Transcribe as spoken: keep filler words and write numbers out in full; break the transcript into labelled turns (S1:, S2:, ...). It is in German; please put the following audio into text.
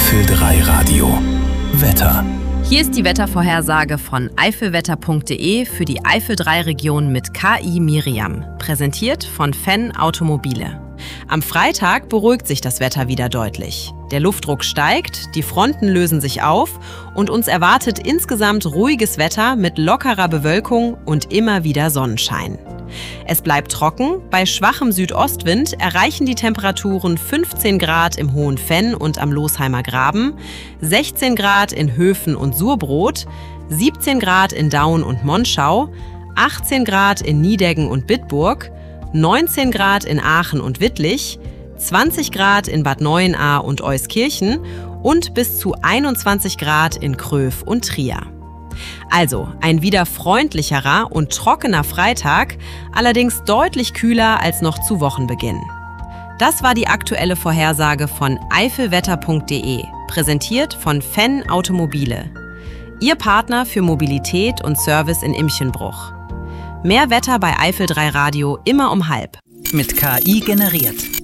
S1: Eifel drei Radio. Wetter.
S2: Hier ist die Wettervorhersage von eifelwetter punkt de für die Eifel drei Region mit K I Miriam, präsentiert von Fenn Automobile. Am Freitag beruhigt sich das Wetter wieder deutlich. Der Luftdruck steigt, die Fronten lösen sich auf und uns erwartet insgesamt ruhiges Wetter mit lockerer Bewölkung und immer wieder Sonnenschein. Es bleibt trocken, bei schwachem Südostwind erreichen die Temperaturen fünfzehn Grad im Hohen Fenn und am Losheimer Graben, sechzehn Grad in Höfen und Surbrot, siebzehn Grad in Daun und Monschau, achtzehn Grad in Niedeggen und Bitburg, neunzehn Grad in Aachen und Wittlich, zwanzig Grad in Bad Neuenahr und Euskirchen und bis zu einundzwanzig Grad in Kröv und Trier. Also ein wieder freundlicherer und trockener Freitag, allerdings deutlich kühler als noch zu Wochenbeginn. Das war die aktuelle Vorhersage von eifelwetter punkt de, präsentiert von Fenn Automobile. Ihr Partner für Mobilität und Service in Imchenbruch. Mehr Wetter bei Eifel drei Radio immer um halb.
S3: Mit K I generiert.